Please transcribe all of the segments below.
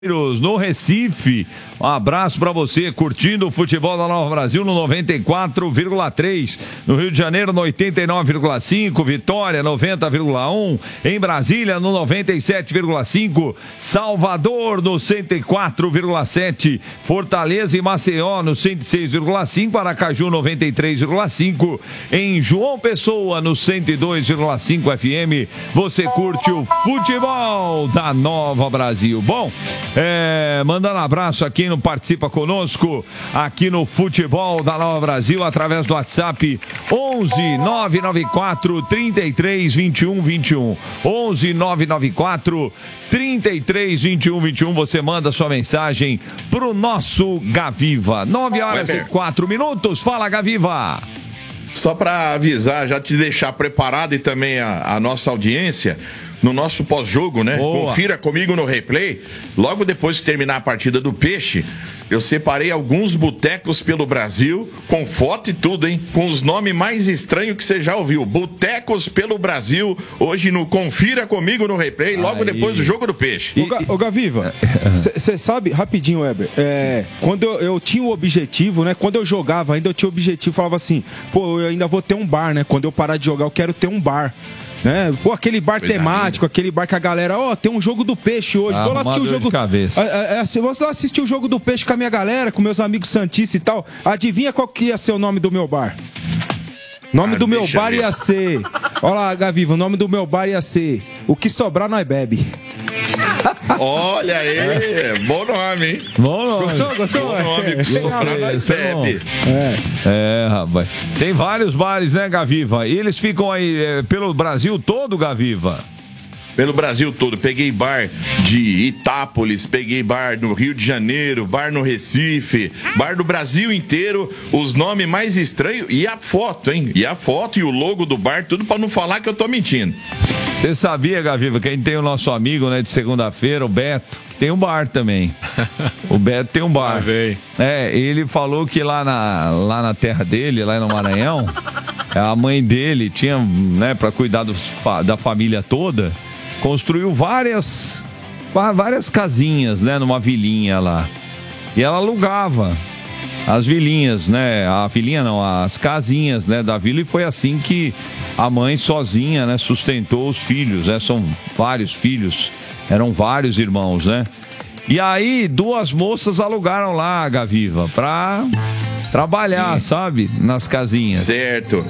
No Recife, um abraço para você, curtindo o futebol da Nova Brasil no 94,3, no Rio de Janeiro no 89,5, Vitória 90,1, em Brasília no 97,5, Salvador no 104,7, Fortaleza e Maceió no 106,5, Aracaju 93,5, em João Pessoa no 102,5 FM, você curte o futebol da Nova Brasil. Bom, mandando abraço aqui no Participa Conosco, aqui no Futebol da Nova Brasil, através do WhatsApp 11 994 33 21 21. 11 994 33 21 21. Você manda sua mensagem pro nosso Gaviva. 9 horas e 4 minutos. Fala, Gaviva. Só para avisar, já te deixar preparado e também a nossa audiência, no nosso pós-jogo, né? Boa. Confira comigo no replay. Logo depois que terminar a partida do Peixe, eu separei alguns botecos pelo Brasil, com foto e tudo, hein? Com os nomes mais estranhos que você já ouviu. Botecos pelo Brasil, hoje no Confira comigo no replay, logo depois do jogo do Peixe. Ô Gaviva, você sabe, rapidinho, Weber, quando eu tinha o objetivo, né? Quando eu jogava ainda, eu tinha o objetivo, falava assim, pô, eu ainda vou ter um bar, né? Quando eu parar de jogar, eu quero ter um bar. Né? Pô, aquele bar temático, aquele bar que a galera, tem um jogo do Peixe hoje, vou lá assistir o jogo. Vou lá assistir o jogo do Peixe com a minha galera, com meus amigos santistas e tal. Adivinha qual que ia ser o nome do meu bar? Nome do meu bar ia ser. Olha lá, Gaviva, o nome do meu bar ia ser O Que Sobrar Nós Bebe. Olha aí, bom nome, hein? Bom nome. Gostou? Bom nome, Sobrar Nós Bebe. Rapaz. Tem vários bares, né, Gaviva? E eles ficam aí pelo Brasil todo, Gaviva? Pelo Brasil todo. Peguei bar de Itápolis, peguei bar no Rio de Janeiro, bar no Recife, bar do Brasil inteiro, os nomes mais estranhos e a foto, hein? E a foto e o logo do bar, tudo pra não falar que eu tô mentindo. Você sabia, Gaviva, que a gente tem o nosso amigo, né, de segunda-feira, o Beto, que tem um bar também. O Beto tem um bar. Ele falou que lá na terra dele, lá no Maranhão, a mãe dele tinha, né, pra cuidar da família toda, construiu várias casinhas, né, numa vilinha lá. E ela alugava as vilinhas, né? A vilinha não, as casinhas, né, da vila, e foi assim que a mãe sozinha, né, sustentou os filhos, né? São vários filhos, eram vários irmãos, né? E aí, duas moças alugaram lá, Gaviva, pra trabalhar, sabe? Nas casinhas. Certo.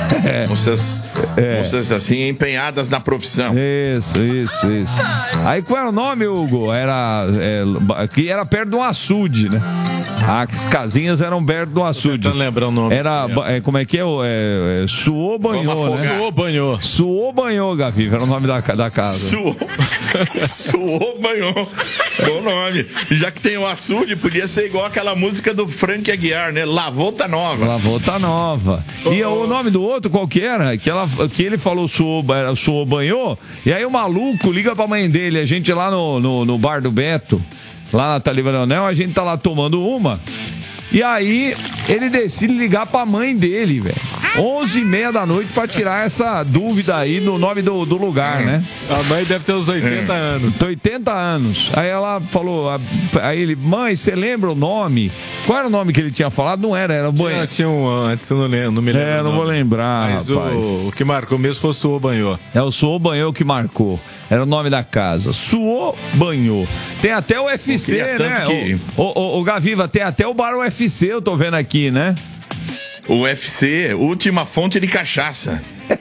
Moças assim, empenhadas na profissão. Isso. Aí qual era o nome, Hugo? Que era perto de um açude, né? As casinhas eram perto do açude. Tô tentando lembrar o nome. Era, como é que é? Suou banhou, né? Suou banhou, Gaviva, era o nome da casa. Suou banhou. Bom nome. Já que tem o açude, podia ser igual aquela música do Frank Aguiar, né? Lavou tá nova. E o nome do outro, qual que era? Que ele falou suou banhou, e aí o maluco liga pra mãe dele, a gente lá no bar do Beto, lá na Taliba Leonel, a gente tá lá tomando uma, e aí ele decide ligar pra mãe dele, velho, 11h30 da noite, pra tirar essa dúvida aí no nome do lugar, né? A mãe deve ter uns 80 anos. 80 anos. Aí ela falou, aí ele, mãe, você lembra o nome? Qual era o nome que ele tinha falado? Não era banho. Tinha um antes, eu não me lembro. Não vou lembrar, mas rapaz. O que marcou mesmo foi o Suou Banhou. O Suou Banhou que marcou. Era o nome da casa. Suou Banhou. Tem até o UFC, né? O Gaviva, tem até o bar UFC, eu tô vendo aqui, né? O UFC, última fonte de cachaça.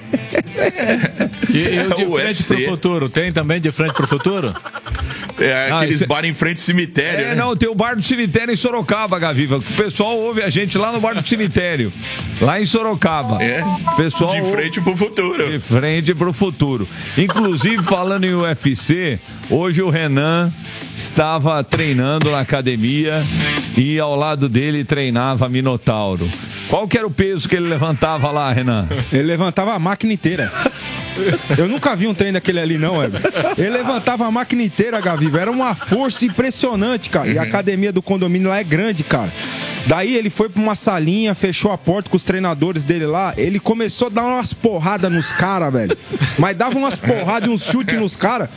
E o de frente pro futuro? Tem também de frente pro futuro? Aqueles bar em frente ao cemitério. Né? Não, tem o bar do cemitério em Sorocaba, Gaviva. O pessoal ouve a gente lá no bar do cemitério. Lá em Sorocaba. Pessoal de frente pro futuro. De frente pro futuro. Inclusive, falando em UFC, hoje o Renan estava treinando na academia e ao lado dele treinava Minotauro. Qual que era o peso que ele levantava lá, Renan? Ele levantava a máquina inteira. Eu nunca vi um trem daquele ali, não, Weber. Ele levantava a máquina inteira, Gaviva. Era uma força impressionante, cara. E a academia do condomínio lá é grande, cara. Daí ele foi pra uma salinha, fechou a porta com os treinadores dele lá. Ele começou a dar umas porradas nos caras, velho. Mas dava umas porradas e uns chutes nos caras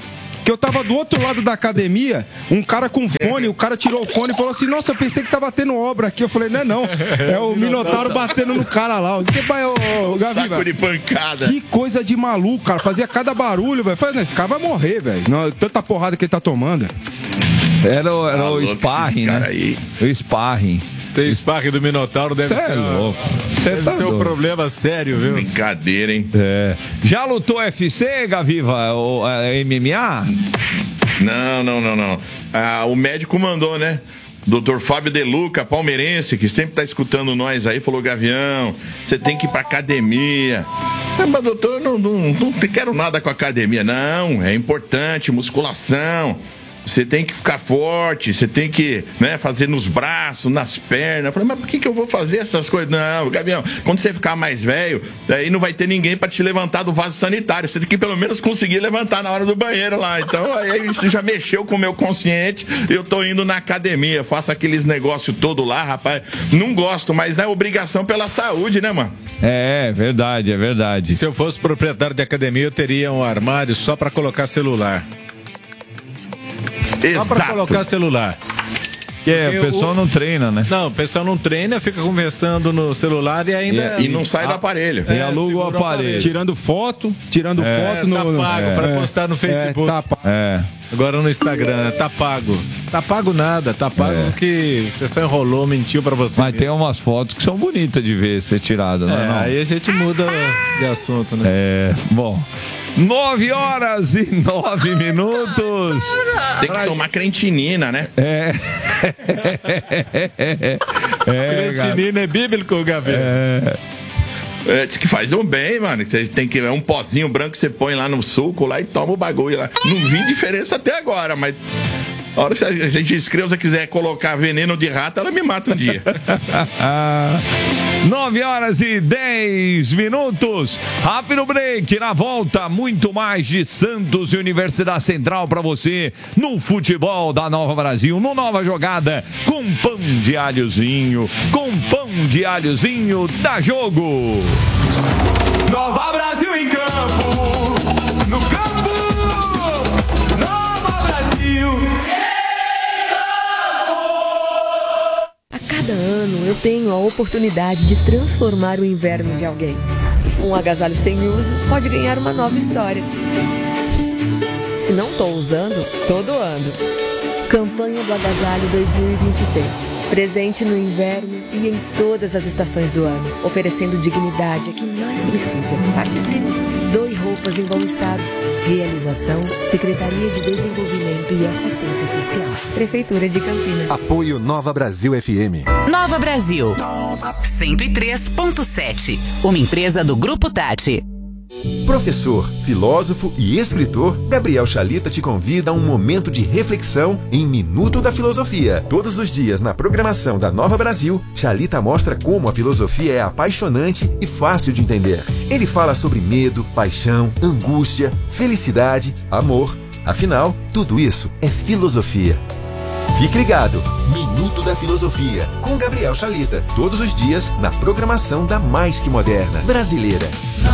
Porque eu tava do outro lado da academia, um cara com fone, o cara tirou o fone e falou assim, nossa, eu pensei que tava tendo obra aqui. Eu falei, não. É o Minotauro batendo no cara lá. Você vai, Gavi, saco de pancada. Que coisa de maluco, cara. Fazia cada barulho, velho. Falei, esse cara vai morrer, velho. Tanta porrada que ele tá tomando. Era o sparring, né? Aí. O sparring. Esse sparring do Minotauro deve ser louco. Deve ser um problema sério, viu? Brincadeira, hein? Já lutou UFC, Gaviva? Ou MMA? Não. O médico mandou, né? Doutor Fábio De Luca, palmeirense, que sempre tá escutando nós aí, falou, Gavião, você tem que ir pra academia. Mas, doutor, eu não quero nada com academia. Não, é importante, musculação. Você tem que ficar forte, você tem que, né, fazer nos braços, nas pernas. Eu falei, mas por que eu vou fazer essas coisas? Não, Gavião, quando você ficar mais velho, aí não vai ter ninguém pra te levantar do vaso sanitário. Você tem que pelo menos conseguir levantar na hora do banheiro lá. Então, aí isso já mexeu com o meu consciente. Eu tô indo na academia, faço aqueles negócios todo lá, rapaz. Não gosto, mas não é obrigação pela saúde, né, mano? É verdade. Se eu fosse proprietário de academia, eu teria um armário só pra colocar celular. Exato. Só pra colocar celular. O pessoal não treina, né? Não, o pessoal não treina, fica conversando no celular e ainda... E não sai do aparelho. E aluga o aparelho. Tirando foto no... Tá pago pra postar no Facebook. Agora no Instagram, tá pago. Tá pago nada, tá pago que você só enrolou, mentiu pra você. Mas mesmo. Tem umas fotos que são bonitas de ver ser tirada, né? Aí a gente muda de assunto, né? Bom... 9h09. Tem que tomar creatinina, né? Creatinina é bíblico, Gavi? Diz que faz um bem, mano. É um pozinho branco que você põe lá no suco lá e toma o bagulho lá. Não vi diferença até agora, mas... A hora que a gente inscreva, se quiser colocar veneno de rato, ela me mata um dia. 9h10. Rápido break. Na volta, muito mais de Santos e Universidade Central pra você no futebol da Nova Brasil, no Nova Jogada, com pão de alhozinho. Com pão de alhozinho, dá jogo. Nova Brasil em campo. No campo. Nova Brasil. Cada ano eu tenho a oportunidade de transformar o inverno de alguém. Um agasalho sem uso pode ganhar uma nova história. Se não estou usando, tô doando. Campanha do Agasalho 2026. Presente no inverno e em todas as estações do ano, oferecendo dignidade a quem mais precisa. Participe. Doe roupas em bom estado. Realização, Secretaria de Desenvolvimento e Assistência Social. Prefeitura de Campinas. Apoio Nova Brasil FM. Nova Brasil. 103.7. Uma empresa do Grupo Tati. Professor, filósofo e escritor, Gabriel Chalita te convida a um momento de reflexão em Minuto da Filosofia. Todos os dias na programação da Nova Brasil, Chalita mostra como a filosofia é apaixonante e fácil de entender. Ele fala sobre medo, paixão, angústia, felicidade, amor. Afinal, tudo isso é filosofia. Fique ligado, Minuto da Filosofia, com Gabriel Chalita. Todos os dias na programação da mais que moderna brasileira.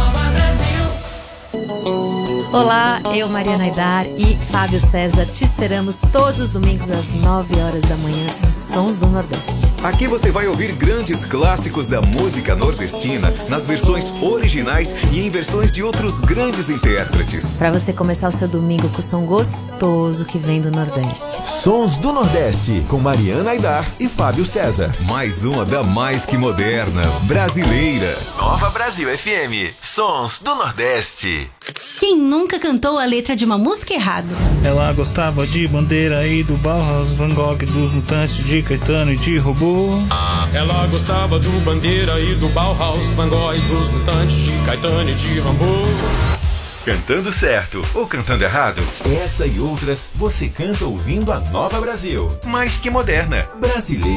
Olá, eu, Mariana Aidar e Fábio César te esperamos todos os domingos às 9 horas da manhã nos Sons do Nordeste. Aqui você vai ouvir grandes clássicos da música nordestina nas versões originais e em versões de outros grandes intérpretes. Para você começar o seu domingo com o som gostoso que vem do Nordeste. Sons do Nordeste, com Mariana Aidar e Fábio César. Mais uma da mais que moderna brasileira. Nova Brasil FM, Sons do Nordeste. Quem nunca cantou a letra de uma música errado? Ela gostava de Bandeira e do Bauhaus, Van Gogh, dos Mutantes, de Caetano e de Robô. Ela gostava do Bandeira e do Bauhaus, Van Gogh, dos Mutantes, de Caetano e de Rambo. Cantando certo ou cantando errado? Essa e outras você canta ouvindo a Nova Brasil. Mais que moderna. Brasileira.